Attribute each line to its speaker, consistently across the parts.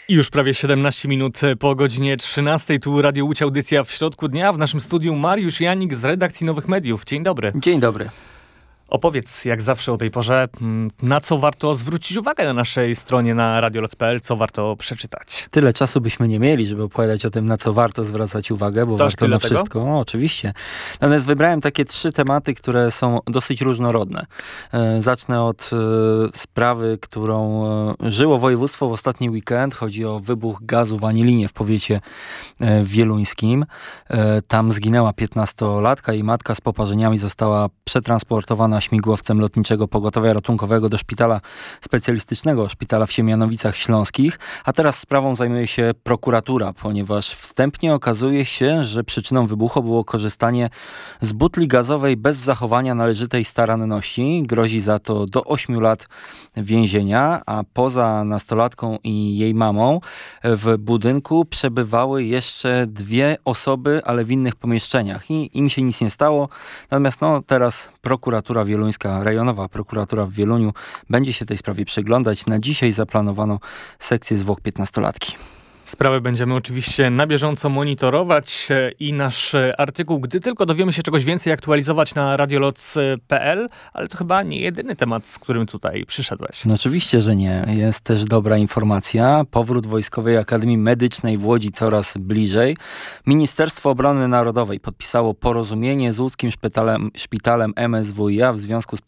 Speaker 1: Już prawie 17 minut po godzinie 13. Tu Radio Łódź, audycja w środku dnia. W naszym studiu Mariusz Janik z redakcji Nowych Mediów. Dzień dobry.
Speaker 2: Dzień dobry.
Speaker 1: Opowiedz, jak zawsze o tej porze, na co warto zwrócić uwagę na naszej stronie na radioloc.pl, co warto przeczytać.
Speaker 2: Tyle czasu byśmy nie mieli, żeby opowiadać o tym, na co warto zwracać uwagę, bo warto na wszystko. No, oczywiście. Natomiast wybrałem takie 3 tematy, które są dosyć różnorodne. Zacznę od sprawy, którą żyło województwo w ostatni weekend. Chodzi o wybuch gazu w Anilinie w powiecie wieluńskim. Tam zginęła 15-latka. Jej matka z poparzeniami została przetransportowana śmigłowcem Lotniczego Pogotowia Ratunkowego do szpitala specjalistycznego, szpitala w Siemianowicach Śląskich, a teraz sprawą zajmuje się prokuratura, ponieważ wstępnie okazuje się, że przyczyną wybuchu było korzystanie z butli gazowej bez zachowania należytej staranności. Grozi za to do 8 lat więzienia, a poza nastolatką i jej mamą w budynku przebywały jeszcze 2 osoby, ale w innych pomieszczeniach i im się nic nie stało. Natomiast teraz prokuratura wieluńska, rejonowa prokuratura w Wieluniu będzie się tej sprawie przyglądać. Na dzisiaj zaplanowano sekcję zwłok 15-latki.
Speaker 1: Sprawę będziemy oczywiście na bieżąco monitorować i nasz artykuł, gdy tylko dowiemy się czegoś więcej, aktualizować na radioloc.pl, ale to chyba nie jedyny temat, z którym tutaj przyszedłeś.
Speaker 2: No oczywiście, że nie. Jest też dobra informacja. Powrót Wojskowej Akademii Medycznej w Łodzi coraz bliżej. Ministerstwo Obrony Narodowej podpisało porozumienie z łódzkim szpitalem MSWiA w związku z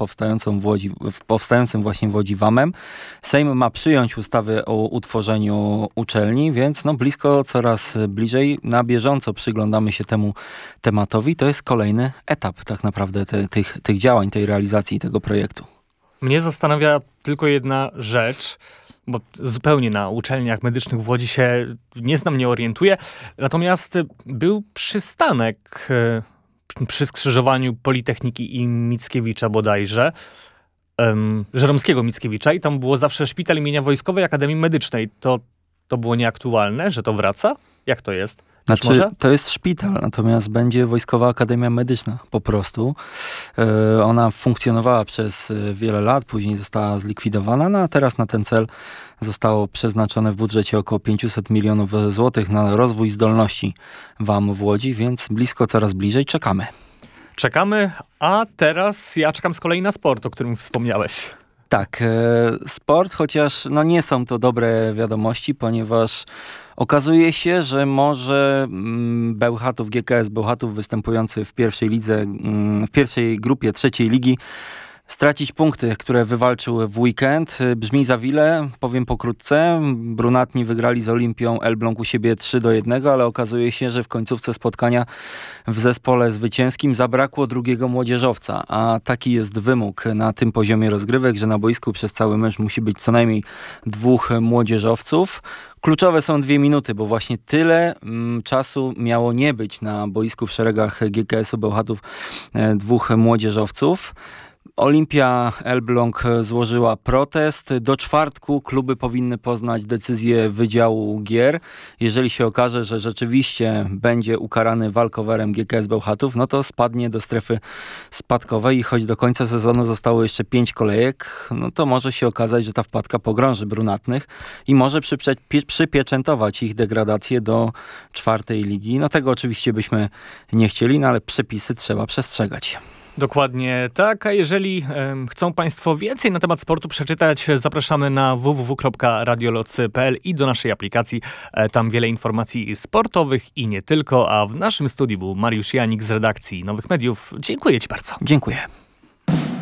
Speaker 2: powstającym właśnie w Łodzi WAM-em. Sejm ma przyjąć ustawę o utworzeniu uczelni, więc blisko, coraz bliżej. Na bieżąco przyglądamy się temu tematowi. To jest kolejny etap tak naprawdę tych działań, tej realizacji tego projektu.
Speaker 1: Mnie zastanawia tylko jedna rzecz, bo zupełnie na uczelniach medycznych w Łodzi się nie znam, nie orientuję. Natomiast był przystanek przy skrzyżowaniu Politechniki i Mickiewicza bodajże, Żeromskiego Mickiewicza, i tam było zawsze szpital imienia Wojskowej Akademii Medycznej. To było nieaktualne, że to wraca? Jak to jest?
Speaker 2: To jest szpital, natomiast będzie Wojskowa Akademia Medyczna po prostu. Ona funkcjonowała przez wiele lat, później została zlikwidowana, a teraz na ten cel zostało przeznaczone w budżecie około 500 milionów złotych na rozwój zdolności WAM w Łodzi, więc blisko, coraz bliżej. Czekamy,
Speaker 1: a teraz ja czekam z kolei na sport, o którym wspomniałeś.
Speaker 2: Tak, sport, chociaż nie są to dobre wiadomości, ponieważ okazuje się, że może Bełchatów, GKS Bełchatów występujący w pierwszej lidze, w pierwszej grupie 3. ligi, stracić punkty, które wywalczył w weekend. Brzmi za wiele, powiem pokrótce. Brunatni wygrali z Olimpią Elbląg u siebie 3-1, ale okazuje się, że w końcówce spotkania w zespole zwycięskim zabrakło drugiego młodzieżowca, a taki jest wymóg na tym poziomie rozgrywek, że na boisku przez cały mecz musi być co najmniej 2 młodzieżowców. Kluczowe są 2 minuty, bo właśnie tyle czasu miało nie być na boisku w szeregach GKS-u Bełchatów 2 młodzieżowców. Olimpia Elbląg złożyła protest. Do czwartku kluby powinny poznać decyzję Wydziału Gier. Jeżeli się okaże, że rzeczywiście będzie ukarany walkowerem GKS Bełchatów, to spadnie do strefy spadkowej i choć do końca sezonu zostało jeszcze 5 kolejek, to może się okazać, że ta wpadka pogrąży brunatnych i może przypieczętować ich degradację do 4. ligi. Tego oczywiście byśmy nie chcieli, ale przepisy trzeba przestrzegać.
Speaker 1: Dokładnie tak, a jeżeli chcą Państwo więcej na temat sportu przeczytać, zapraszamy na www.radioloc.pl i do naszej aplikacji. Tam wiele informacji sportowych i nie tylko, a w naszym studiu był Mariusz Janik z redakcji Nowych Mediów. Dziękuję Ci bardzo.
Speaker 2: Dziękuję.